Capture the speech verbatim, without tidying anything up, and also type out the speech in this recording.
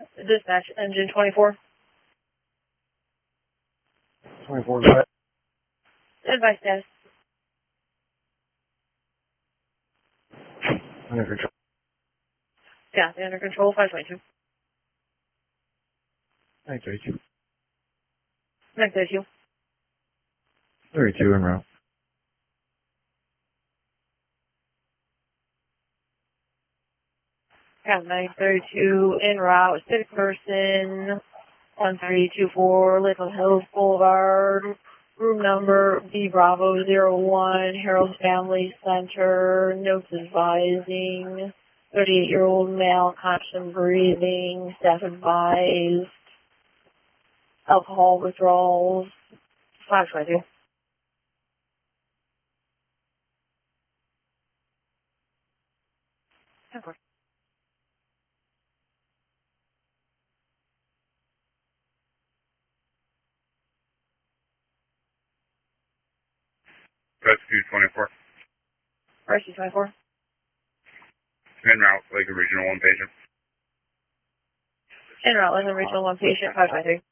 Dispatch, engine twenty-four. twenty-four, go ahead. Advice status. Under control. Copy, under control, five twenty-two. nine thirty-two. nine thirty-two. thirty-two en route. Copy, nine thirty-two, en route, sick person, one three two four, Lakeland Hills Boulevard, room number B Bravo zero one, Harold Family Center, notes advising, thirty-eight-year-old male, constant breathing, staff advised, alcohol withdrawals, five twenty-two. Of course. Rescue twenty-four. Rescue twenty-four. En route, Lake Regional, one patient. En route, Lakeland Regional, one patient, five twenty-three.